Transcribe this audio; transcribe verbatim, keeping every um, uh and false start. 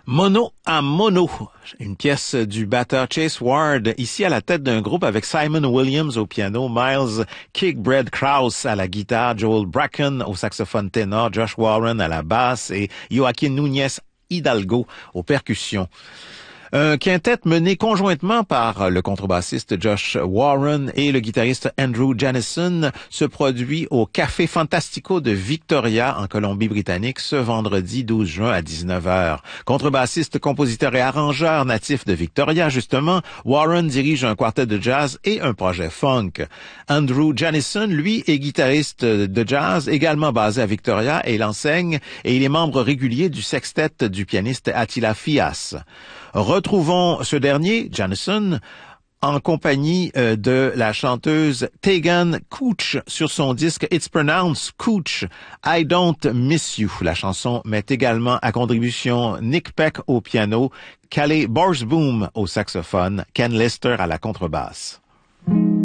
Mono à mono, une pièce du batteur Chase Ward, ici à la tête d'un groupe avec Simon Williams au piano, Miles Kickbread Krause à la guitare, Joel Bracken au saxophone ténor, Josh Warren à la basse et Joaquin Núñez Hidalgo aux percussions. Un quintet mené conjointement par le contrebassiste Josh Warren et le guitariste Andrew Jannison se produit au Café Fantastico de Victoria en Colombie-Britannique ce vendredi douze juin à dix-neuf heures. Contrebassiste, compositeur et arrangeur natif de Victoria, justement, Warren dirige un quartet de jazz et un projet funk. Andrew Jannison, lui, est guitariste de jazz, également basé à Victoria, et il enseigne et il est membre régulier du sextet du pianiste Attila Fias. Retrouvons ce dernier, Jannison, en compagnie euh, de la chanteuse Tegan Couch sur son disque It's Pronounced Couch, I Don't Miss You. La chanson met également à contribution Nick Peck au piano, Calais Borsboom au saxophone, Ken Lister à la contrebasse.